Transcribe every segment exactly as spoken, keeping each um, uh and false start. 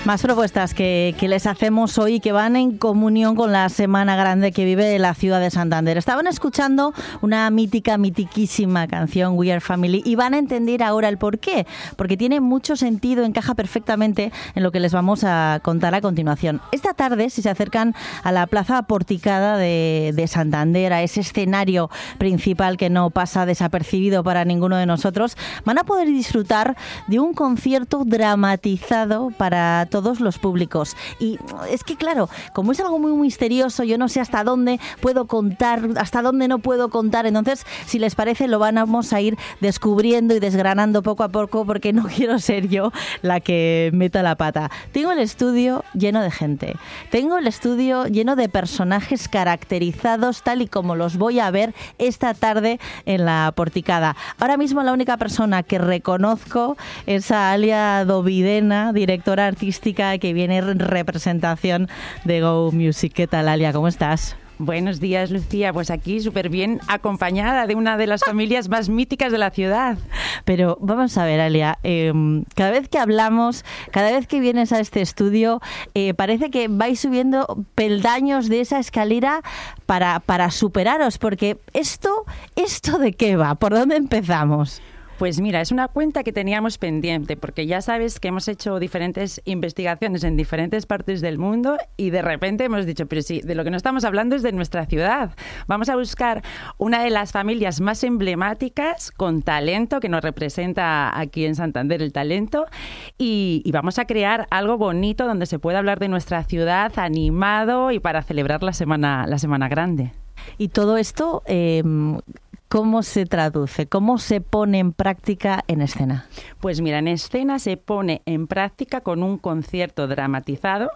Más propuestas que, que les hacemos hoy que van en comunión con la Semana Grande que vive la ciudad de Santander. Estaban escuchando una mítica, mitiquísima canción, We Are Family, y van a entender ahora el porqué, porque tiene mucho sentido, encaja perfectamente en lo que les vamos a contar a continuación. Esta tarde, si se acercan a la plaza porticada de, de Santander, a ese escenario principal que no pasa desapercibido para ninguno de nosotros, van a poder disfrutar de un concierto dramatizado para todos los públicos. Y es que, claro, como es algo muy misterioso, yo no sé hasta dónde puedo contar, hasta dónde no puedo contar. Entonces, si les parece, lo vamos a ir descubriendo y desgranando poco a poco, porque no quiero ser yo la que meta la pata. Tengo el estudio lleno de gente. Tengo el estudio lleno de personajes caracterizados tal y como los voy a ver esta tarde en la porticada. Ahora mismo la única persona que reconozco es a Alia Dovidena, directora artística que viene en representación de Go Music. ¿Qué tal, Alia? ¿Cómo estás? Buenos días, Lucía. Pues aquí súper bien acompañada de una de las familias más míticas de la ciudad. Pero vamos a ver, Alia, eh, cada vez que hablamos, cada vez que vienes a este estudio, eh, parece que vais subiendo peldaños de esa escalera para, para superaros, porque esto, ¿esto de qué va? ¿Por dónde empezamos? Pues mira, es una cuenta que teníamos pendiente, porque ya sabes que hemos hecho diferentes investigaciones en diferentes partes del mundo y de repente hemos dicho, pero sí, de lo que no estamos hablando es de nuestra ciudad. Vamos a buscar una de las familias más emblemáticas con talento, que nos representa aquí en Santander el talento, y, y vamos a crear algo bonito donde se pueda hablar de nuestra ciudad animado y para celebrar la Semana, la Semana Grande. Y todo esto... Eh, ¿Cómo se traduce? ¿Cómo se pone en práctica en escena? Pues mira, en escena se pone en práctica con un concierto dramatizado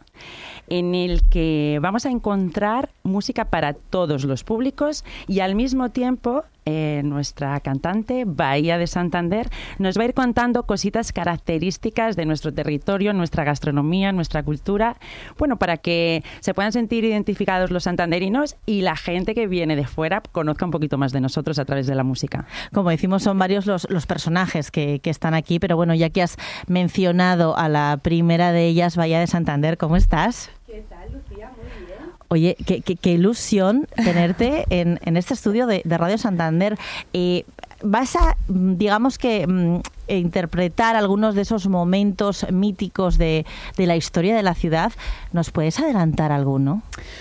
en el que vamos a encontrar música para todos los públicos y al mismo tiempo eh, nuestra cantante, Bahía de Santander, nos va a ir contando cositas características de nuestro territorio, nuestra gastronomía, nuestra cultura, bueno, para que se puedan sentir identificados los santanderinos y la gente que viene de fuera conozca un poquito más de nosotros a través de la música. Como decimos, son varios los, los personajes que, que están aquí, pero bueno, ya que has mencionado a la primera de ellas, Bahía de Santander, ¿cómo estás? ¿Qué tal, Lucía? Muy bien. Oye, qué, qué, qué ilusión tenerte en, en este estudio de, de Radio Santander. Eh, vas a, digamos que, mm, interpretar algunos de esos momentos míticos de, de la historia de la ciudad. ¿Nos puedes adelantar alguno?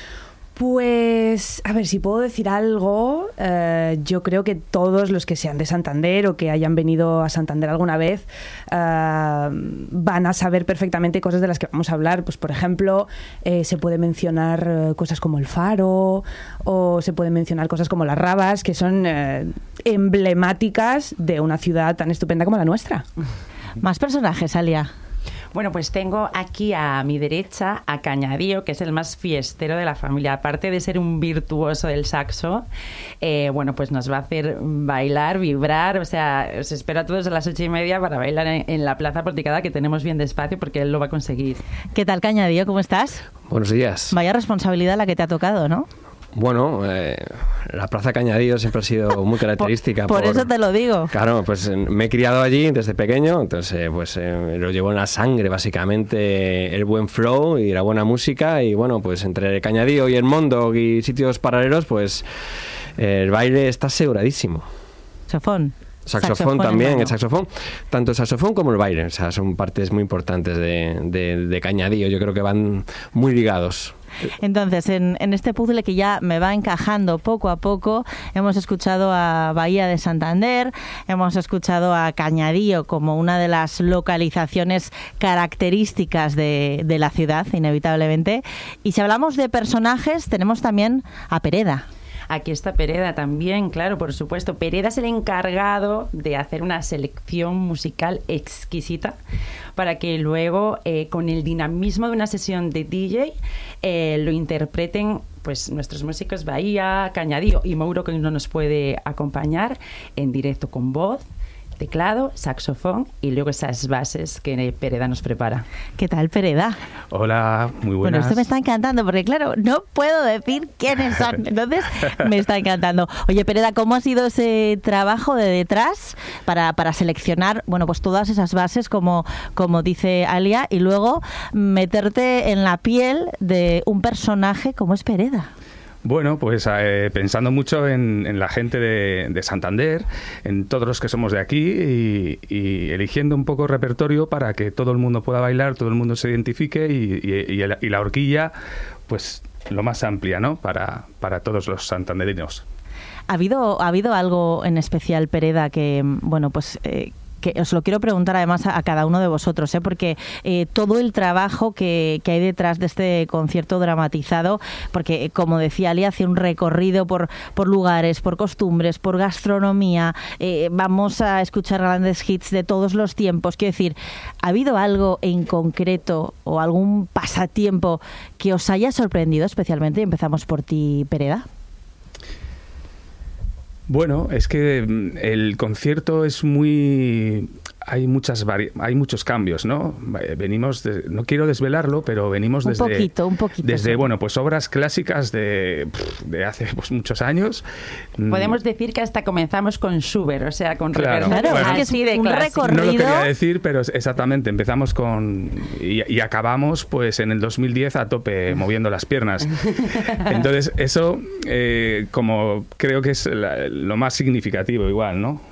Pues, a ver, si puedo decir algo, eh, yo creo que todos los que sean de Santander o que hayan venido a Santander alguna vez eh, van a saber perfectamente cosas de las que vamos a hablar. Pues, por ejemplo, eh, se puede mencionar eh, cosas como el Faro o se pueden mencionar cosas como las Rabas, que son eh, emblemáticas de una ciudad tan estupenda como la nuestra. Más personajes, Alia. Bueno, pues tengo aquí a mi derecha a Cañadío, que es el más fiestero de la familia. Aparte de ser un virtuoso del saxo, eh, bueno, pues nos va a hacer bailar, vibrar. O sea, os espero a todos a las ocho y media para bailar en, en la plaza porticada, que tenemos bien despacio porque él lo va a conseguir. ¿Qué tal, Cañadío? ¿Cómo estás? Buenos días. Vaya responsabilidad la que te ha tocado, ¿no? Bueno, eh, la Plaza Cañadío siempre ha sido muy característica. por, por, por eso te lo digo. Claro, pues me he criado allí desde pequeño, entonces eh, pues eh, lo llevo en la sangre básicamente, el buen flow y la buena música, y bueno, pues entre Cañadío y el Mondo y sitios paralelos, pues eh, el baile está aseguradísimo. Saxofón. Saxofón, saxofón también, hermano. El saxofón, tanto el saxofón como el baile, o sea, son partes muy importantes de, de, de Cañadío, yo creo que van muy ligados. Entonces, en, en este puzzle que ya me va encajando poco a poco, hemos escuchado a Bahía de Santander, hemos escuchado a Cañadío como una de las localizaciones características de, de la ciudad, inevitablemente. Y si hablamos de personajes, tenemos también a Pereda. Aquí está Pereda también, claro, por supuesto. Pereda es el encargado de hacer una selección musical exquisita para que luego, eh, con el dinamismo de una sesión de D J, eh, lo interpreten pues nuestros músicos Bahía, Cañadío y Mauro, que no nos puede acompañar en directo con voz. teclado, saxofón y luego esas bases que Pereda nos prepara. ¿Qué tal, Pereda? Hola, muy buenas. Bueno, esto me está encantando porque, claro, no puedo decir quiénes son, entonces me está encantando. Oye, Pereda, ¿cómo ha sido ese trabajo de detrás para, para seleccionar, bueno, pues todas esas bases, como, como dice Alia, y luego meterte en la piel de un personaje como es Pereda? Bueno, pues eh, pensando mucho en, en la gente de, de Santander, en todos los que somos de aquí y, y eligiendo un poco repertorio para que todo el mundo pueda bailar, todo el mundo se identifique y, y, y, el, y la horquilla, pues lo más amplia, ¿no? Para, para todos los santanderinos. ¿Ha habido, ha habido algo en especial, Pereda, que, bueno, pues... Eh, que os lo quiero preguntar además a, a cada uno de vosotros, ¿eh? Porque eh, todo el trabajo que, que hay detrás de este concierto dramatizado, porque como decía Ali, hace un recorrido por, por lugares, por costumbres, por gastronomía, eh, vamos a escuchar grandes hits de todos los tiempos. Quiero decir, ¿ha habido algo en concreto o algún pasatiempo que os haya sorprendido especialmente? Y empezamos por ti, Pereda. Bueno, es que el concierto es muy... Hay muchas vari... hay muchos cambios, ¿no? Venimos de... no quiero desvelarlo, pero venimos desde... Un poquito, un poquito. Desde, sí. bueno, pues obras clásicas de, de hace pues, muchos años. Podemos decir que hasta comenzamos con Schubert, o sea, con claro, repertorio bueno, así es que es de un clásico. recorrido. No lo quería decir, pero exactamente, empezamos con... Y, y acabamos pues en el dos mil diez a tope, moviendo las piernas. Entonces, eso eh, como creo que es la, lo más significativo igual, ¿no?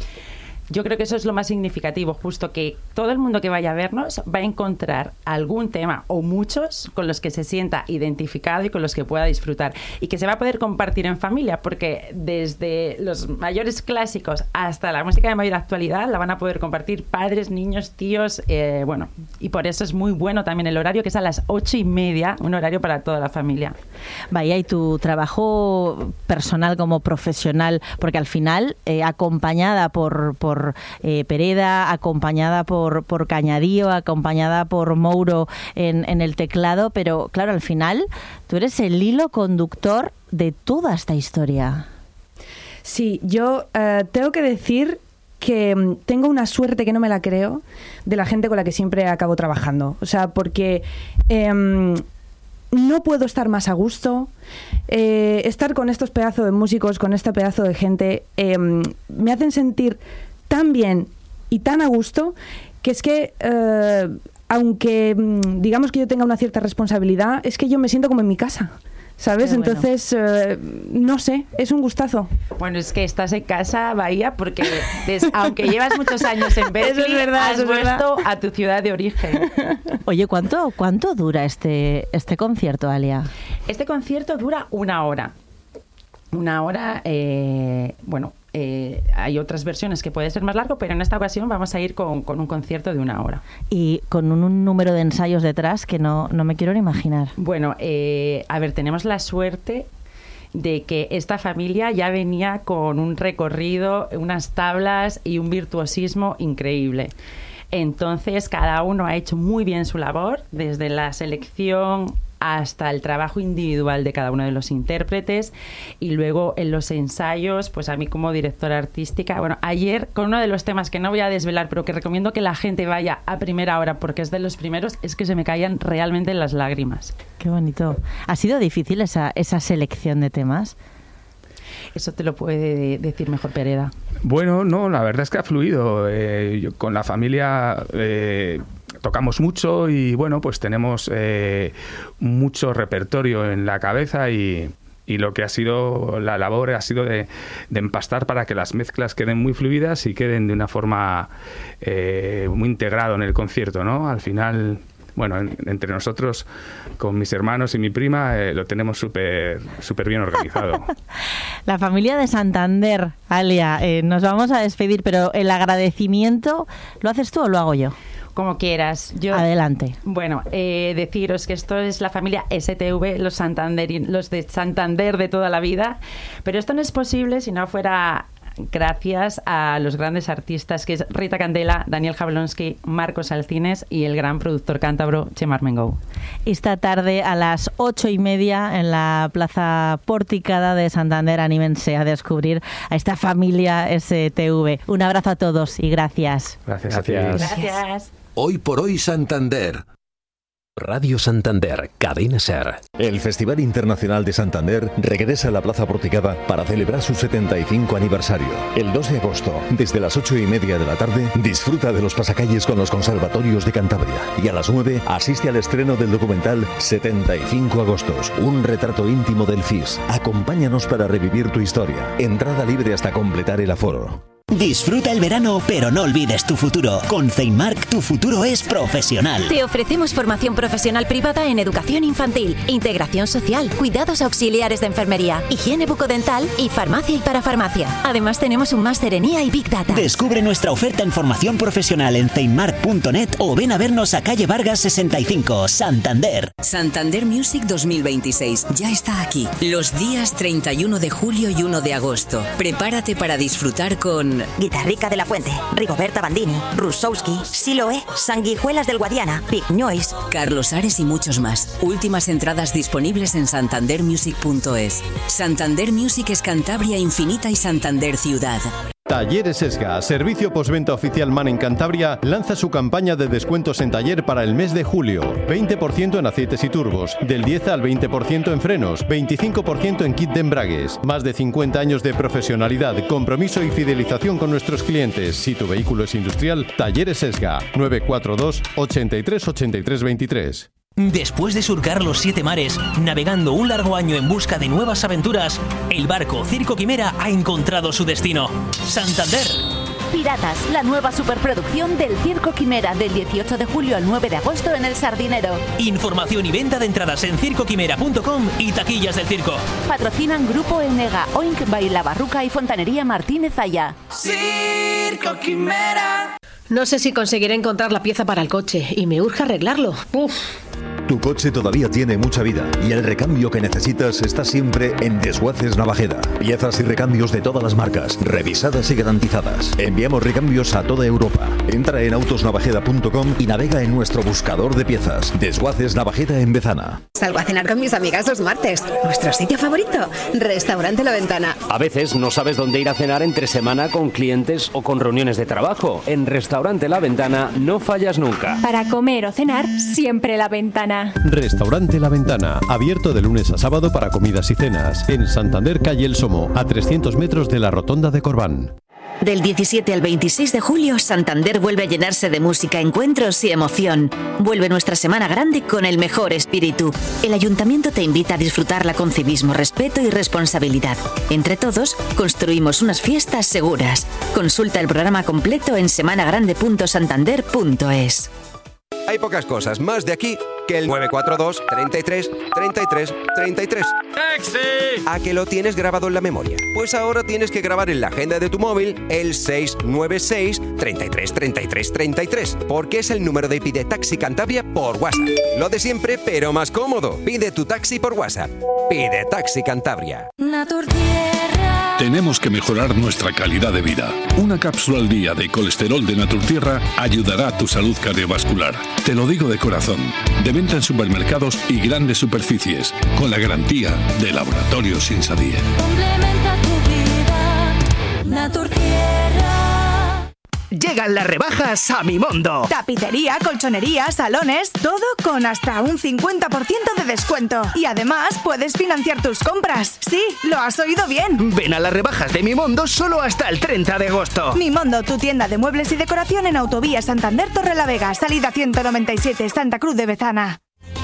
Yo creo que eso es lo más significativo, justo que todo el mundo que vaya a vernos va a encontrar algún tema o muchos con los que se sienta identificado y con los que pueda disfrutar y que se va a poder compartir en familia, porque desde los mayores clásicos hasta la música de mayor actualidad la van a poder compartir padres, niños, tíos, eh, bueno, y por eso es muy bueno también el horario, que es a las ocho y media, un horario para toda la familia. Vaya, y tu trabajo personal como profesional, porque al final, eh, acompañada por, por eh, Pereda, acompañada por, por Cañadío, acompañada por Mouro en, en el teclado, pero claro, al final tú eres el hilo conductor de toda esta historia. Sí, yo uh, tengo que decir que um, tengo una suerte que no me la creo de la gente con la que siempre acabo trabajando. O sea, porque... Um, no puedo estar más a gusto. Eh, estar con estos pedazos de músicos, con este pedazo de gente, eh, me hacen sentir tan bien y tan a gusto que es que, eh, aunque digamos que yo tenga una cierta responsabilidad, es que yo me siento como en mi casa, ¿sabes? Bueno. Entonces, eh, no sé, es un gustazo. Bueno, es que estás en casa, Bahía, porque des, aunque llevas muchos años en Berkeley, es verdad, has vuelto a tu ciudad de origen. Oye, ¿cuánto, cuánto dura este, este concierto, Alia? Este concierto dura una hora. Una hora, eh, bueno, eh, hay otras versiones que puede ser más largo, pero en esta ocasión vamos a ir con, con un concierto de una hora. Y con un, un número de ensayos detrás que no, no me quiero ni imaginar. Bueno, eh, a ver, tenemos la suerte de que esta familia ya venía con un recorrido, unas tablas y un virtuosismo increíble. Entonces, cada uno ha hecho muy bien su labor, desde la selección hasta el trabajo individual de cada uno de los intérpretes, y luego en los ensayos, pues a mí como directora artística, bueno, ayer con uno de los temas que no voy a desvelar, pero que recomiendo que la gente vaya a primera hora porque es de los primeros, es que se me caían realmente las lágrimas. Qué bonito. ¿Ha sido difícil esa, esa selección de temas? Eso te lo puede decir mejor Pereda. Bueno, no, la verdad es que ha fluido. Eh, yo, con la familia eh, tocamos mucho y bueno, pues tenemos eh, mucho repertorio en la cabeza y, y lo que ha sido la labor ha sido de, de empastar para que las mezclas queden muy fluidas y queden de una forma eh, muy integrado en el concierto, ¿no? Al final... Bueno, en, entre nosotros, con mis hermanos y mi prima, eh, lo tenemos súper súper bien organizado. La familia de Santander, Alia, eh, nos vamos a despedir, pero el agradecimiento, ¿lo haces tú o lo hago yo? Como quieras. Yo, Adelante. Bueno, eh, deciros que esto es la familia S T V, los, Santander, los de Santander de toda la vida, pero esto no es posible si no fuera gracias a los grandes artistas que es Rita Candela, Daniel Jablonski, Marcos Alcines y el gran productor cántabro Chema Armengou. Esta tarde a las ocho y media en la Plaza Porticada de Santander, anímense a descubrir a esta familia S T V. Un abrazo a todos y gracias. Gracias. Gracias. Gracias. Hoy por hoy Santander. Radio Santander, Cadena Ser. El Festival Internacional de Santander regresa a la Plaza Porticada para celebrar su setenta y cinco aniversario. El dos de agosto, desde las ocho y media de la tarde, disfruta de los pasacalles con los conservatorios de Cantabria. Y a las nueve, asiste al estreno del documental setenta y cinco agostos, un retrato íntimo del F I S. Acompáñanos para revivir tu historia. Entrada libre hasta completar el aforo. Disfruta el verano, pero no olvides tu futuro. Con Ceinmark, tu futuro es profesional. Te ofrecemos formación profesional privada en educación infantil, integración social, cuidados auxiliares de enfermería, higiene bucodental y farmacia y parafarmacia. Además, tenemos un máster en I A y Big Data. Descubre nuestra oferta en formación profesional en ceinmark punto net o ven a vernos a calle Vargas sesenta y cinco, Santander. Santander Music dos mil veintiséis ya está aquí. Los días treinta y uno de julio y uno de agosto. Prepárate para disfrutar con Guitarrica de la Fuente, Rigoberta Bandini, Rusowski, Siloé, Sanguijuelas del Guadiana, Big Noise, Carlos Ares y muchos más. Últimas entradas disponibles en santander music punto es. Santander Music es Cantabria infinita y Santander ciudad. Talleres Esga, servicio postventa oficial MAN en Cantabria, lanza su campaña de descuentos en taller para el mes de julio. veinte por ciento en aceites y turbos, del diez al veinte por ciento en frenos, veinticinco por ciento en kit de embragues. Más de cincuenta años de profesionalidad, compromiso y fidelización con nuestros clientes. Si tu vehículo es industrial, Talleres Esga, nueve cuatro dos, ochenta y tres, ochenta y tres veintitrés. Después de surcar los siete mares, navegando un largo año en busca de nuevas aventuras, el barco Circo Quimera ha encontrado su destino: Santander. Piratas, la nueva superproducción del Circo Quimera, del dieciocho de julio al nueve de agosto en El Sardinero. Información y venta de entradas en circo quimera punto com y taquillas del circo. Patrocinan Grupo Enega, Oink, Baila Barruca y Fontanería Martínez Aya. Circo Quimera. No sé si conseguiré encontrar la pieza para el coche y me urge arreglarlo. Uf. Tu coche todavía tiene mucha vida y el recambio que necesitas está siempre en Desguaces Navajeda. Piezas y recambios de todas las marcas, revisadas y garantizadas. Enviamos recambios a toda Europa. Entra en autos navajeda punto com y navega en nuestro buscador de piezas. Desguaces Navajeda en Bezana. Salgo a cenar con mis amigas los martes. ¿Nuestro sitio favorito? Restaurante La Ventana. A veces no sabes dónde ir a cenar entre semana con clientes o con reuniones de trabajo. En Restaurante La Ventana no fallas nunca. Para comer o cenar, siempre La Ventana. Restaurante La Ventana, abierto de lunes a sábado para comidas y cenas. En Santander, calle El Somo, a trescientos metros de la Rotonda de Corbán. Del diecisiete al veintiséis de julio, Santander vuelve a llenarse de música, encuentros y emoción. Vuelve nuestra Semana Grande con el mejor espíritu. El Ayuntamiento te invita a disfrutarla con civismo, respeto y responsabilidad. Entre todos, construimos unas fiestas seguras. Consulta el programa completo en semana grande punto santander punto es. Hay pocas cosas más de aquí que el nueve cuatro dos, treinta y tres, treinta y tres, treinta y tres. ¡Taxi! ¿A que lo tienes grabado en la memoria? Pues ahora tienes que grabar en la agenda de tu móvil el seis nueve seis, treinta y tres, treinta y tres, treinta y tres, porque es el número de Pide Taxi Cantabria por WhatsApp. Lo de siempre, pero más cómodo. Pide tu taxi por WhatsApp. Pide Taxi Cantabria. Naturtierra. Tenemos que mejorar nuestra calidad de vida. Una cápsula al día de colesterol de Naturtierra ayudará a tu salud cardiovascular. Te lo digo de corazón. De venta en supermercados y grandes superficies, con la garantía de Laboratorios Insadie. Complementa tu vida, Naturtierra. Llegan las rebajas a Mimondo. Tapicería, colchonería, salones, todo con hasta un cincuenta por ciento de descuento. Y además puedes financiar tus compras. Sí, lo has oído bien. Ven a las rebajas de Mimondo solo hasta el treinta de agosto. Mimondo, tu tienda de muebles y decoración en Autovía Santander Torrelavega, salida ciento noventa y siete, Santa Cruz de Bezana.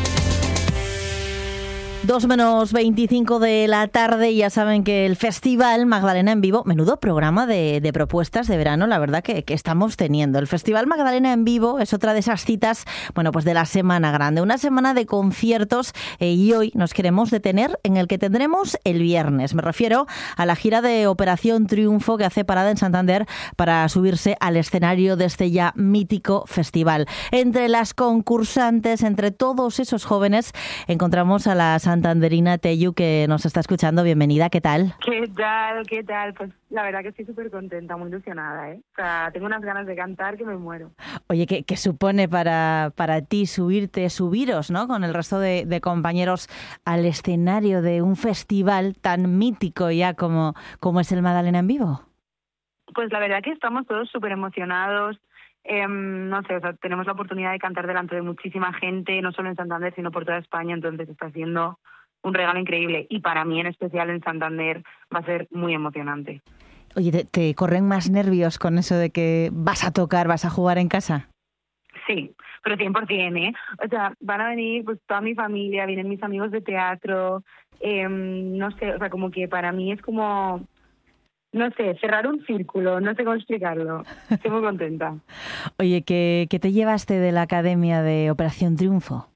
Dos menos veinticinco de la tarde y ya saben que el Festival Magdalena en Vivo, menudo programa de, de propuestas de verano, la verdad que, que estamos teniendo. El Festival Magdalena en Vivo es otra de esas citas, bueno, pues de la Semana Grande, una semana de conciertos eh, y hoy nos queremos detener en el que tendremos el viernes. Me refiero a la gira de Operación Triunfo que hace parada en Santander para subirse al escenario de este ya mítico festival. Entre las concursantes, entre todos esos jóvenes, encontramos a las santanderina Teyu, que nos está escuchando. Bienvenida, ¿qué tal? ¿Qué tal? ¿Qué tal? Pues la verdad que estoy súper contenta, muy ilusionada, ¿eh? O sea, tengo unas ganas de cantar que me muero. Oye, ¿qué, qué supone para, para ti subirte, subiros, ¿no?, con el resto de, de compañeros al escenario de un festival tan mítico ya como, como es el Madalena en Vivo? Pues la verdad que estamos todos súper emocionados. Eh, no sé, o sea, tenemos la oportunidad de cantar delante de muchísima gente, no solo en Santander, sino por toda España, entonces está siendo un regalo increíble. Y para mí, en especial en Santander, va a ser muy emocionante. Oye, ¿te, te corren más nervios con eso de que vas a tocar, vas a jugar en casa? Sí, pero cien por ciento, ¿eh? O sea, van a venir pues toda mi familia, vienen mis amigos de teatro, eh, no sé, o sea, como que para mí es como... No sé, cerrar un círculo, no sé cómo explicarlo. Estoy muy contenta. Oye, ¿qué, ¿qué te llevaste de la Academia de Operación Triunfo?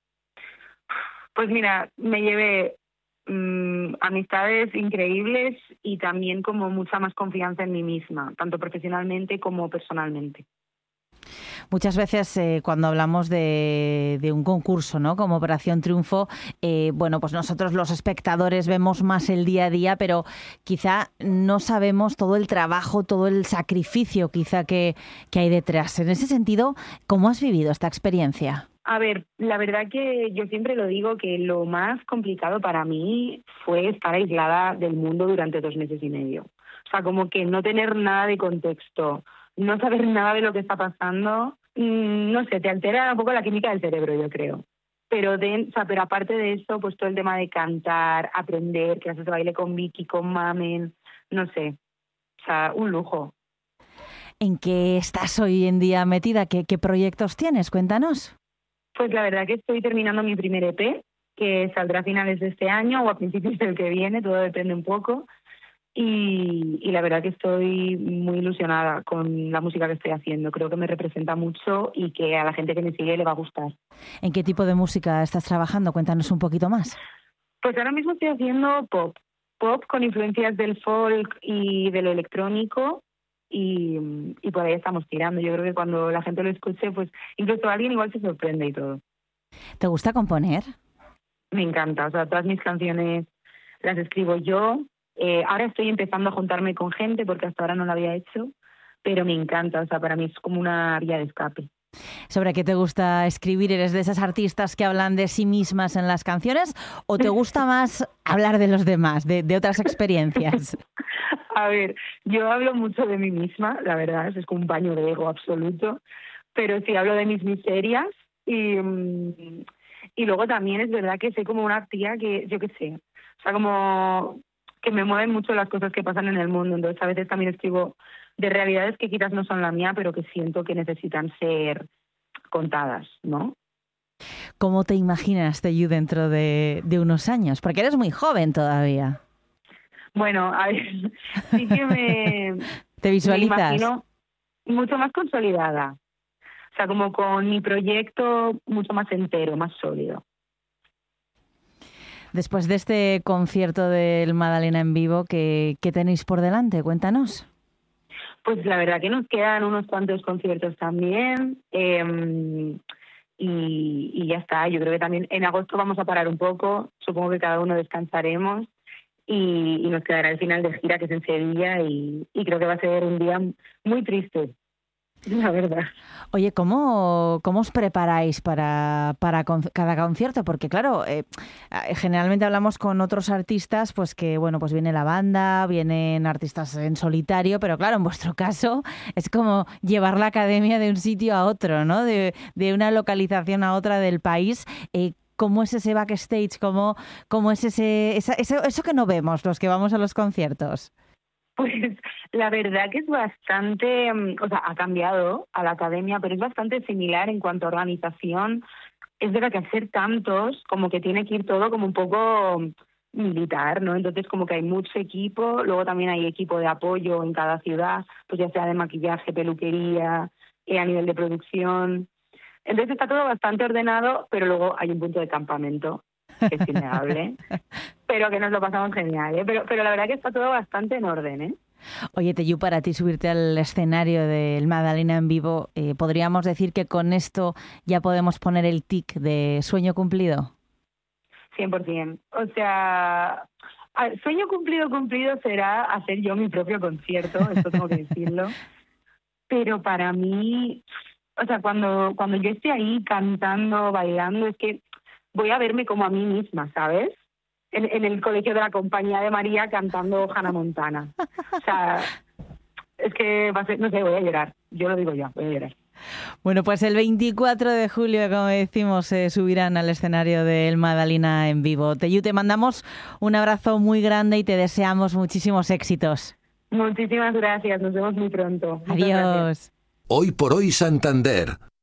Pues mira, me llevé mmm, amistades increíbles y también como mucha más confianza en mí misma, tanto profesionalmente como personalmente. Muchas veces eh, cuando hablamos de, de un concurso, ¿no?, como Operación Triunfo, eh, bueno, pues nosotros los espectadores vemos más el día a día, pero quizá no sabemos todo el trabajo, todo el sacrificio quizá que, que hay detrás. En ese sentido, ¿cómo has vivido esta experiencia? A ver, la verdad que yo siempre lo digo que lo más complicado para mí fue estar aislada del mundo durante dos meses y medio. O sea, como que no tener nada de contexto, no saber nada de lo que está pasando, no sé, te altera un poco la química del cerebro, yo creo. Pero, de, o sea, pero aparte de eso, pues todo el tema de cantar, aprender, clases de baile con Vicky, con Mamen, no sé, o sea, un lujo. ¿En qué estás hoy en día metida? ¿Qué, qué proyectos tienes? Cuéntanos. Pues la verdad que estoy terminando mi primer E P, que saldrá a finales de este año o a principios del que viene, todo depende un poco. Y, y la verdad que estoy muy ilusionada con la música que estoy haciendo. Creo que me representa mucho y que a la gente que me sigue le va a gustar. ¿En qué tipo de música estás trabajando? Cuéntanos un poquito más. Pues ahora mismo estoy haciendo pop. Pop con influencias del folk y de lo electrónico. Y, y por ahí estamos tirando. Yo creo que cuando la gente lo escuche, pues incluso alguien igual se sorprende y todo. ¿Te gusta componer? Me encanta. O sea, todas mis canciones las escribo yo. Eh, ahora estoy empezando a juntarme con gente porque hasta ahora no lo había hecho, pero me encanta, o sea, para mí es como una vía de escape. ¿Sobre qué te gusta escribir? ¿Eres de esas artistas que hablan de sí mismas en las canciones o te gusta más hablar de los demás, de, de otras experiencias? A ver, yo hablo mucho de mí misma, la verdad, es como un baño de ego absoluto, pero sí hablo de mis miserias y, y luego también es verdad que soy como una tía que, yo qué sé, o sea, como... que me mueven mucho las cosas que pasan en el mundo. Entonces, a veces también escribo de realidades que quizás no son la mía, pero que siento que necesitan ser contadas, ¿no? ¿Cómo te imaginas, Teyu, dentro de, de unos años? Porque eres muy joven todavía. Bueno, a ver, sí que me... ¿Te visualizas? Me imagino mucho más consolidada. O sea, como con mi proyecto mucho más entero, más sólido. Después de este concierto del Madalena en Vivo, ¿qué, qué tenéis por delante? Cuéntanos. Pues la verdad que nos quedan unos cuantos conciertos también eh, y, y ya está. Yo creo que también en agosto vamos a parar un poco, supongo que cada uno descansaremos y, y nos quedará el final de gira, que es en Sevilla, y, y creo que va a ser un día muy triste, la verdad. Oye, ¿cómo, cómo os preparáis para, para con, cada concierto? Porque claro, eh, generalmente hablamos con otros artistas, pues que bueno, pues viene la banda, vienen artistas en solitario, pero claro, en vuestro caso es como llevar la academia de un sitio a otro, ¿no? De, de una localización a otra del país. Eh, ¿Cómo es ese backstage? ¿Cómo, cómo es ese, esa, eso, eso que no vemos los que vamos a los conciertos? Pues la verdad que es bastante, o sea, ha cambiado a la academia, pero es bastante similar en cuanto a organización. Es verdad que al ser tantos, como que tiene que ir todo como un poco militar, ¿no? Entonces como que hay mucho equipo, luego también hay equipo de apoyo en cada ciudad, pues ya sea de maquillaje, peluquería, eh, a nivel de producción. Entonces está todo bastante ordenado, pero luego hay un punto de campamento, que es innegable, pero que nos lo pasamos genial, ¿eh? Pero, pero la verdad que está todo bastante en orden, ¿eh? Oye, Teyu, para ti subirte al escenario del Madalena en Vivo, eh, ¿podríamos decir que con esto ya podemos poner el tic de sueño cumplido? cien por ciento. O sea, sueño cumplido, cumplido será hacer yo mi propio concierto, esto tengo que decirlo. Pero para mí, o sea, cuando, cuando yo esté ahí cantando, bailando, es que voy a verme como a mí misma, ¿sabes? En, en el colegio de la Compañía de María cantando Hannah Montana. O sea, es que va a ser, no sé, voy a llorar. Yo lo digo ya, voy a llorar. Bueno, pues el veinticuatro de julio, como decimos, se subirán al escenario del Madalina en vivo. Teyu, te mandamos un abrazo muy grande y te deseamos muchísimos éxitos. Muchísimas gracias, nos vemos muy pronto. Adiós. Hoy por hoy Santander.